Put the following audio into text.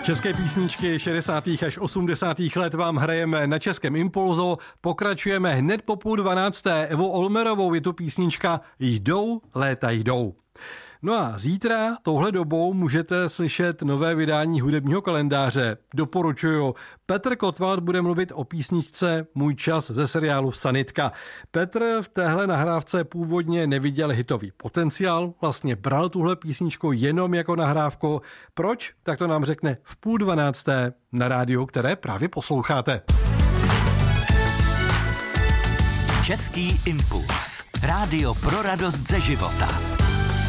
České písničky 60. až 80. let vám hrajeme na Českém Impulzu. Pokračujeme hned po 11:30. Evo Olmerovou je tu písnička Jdou, léta jdou. No a zítra touhle dobou můžete slyšet nové vydání hudebního kalendáře. Doporučuju. Petr Kotwald bude mluvit o písničce Můj čas ze seriálu Sanitka. Petr v téhle nahrávce původně neviděl hitový potenciál, vlastně bral tuhle písničku jenom jako nahrávku. Proč? Tak to nám řekne v 11:30 na rádiu, které právě posloucháte. Český impuls. Rádio pro radost ze života.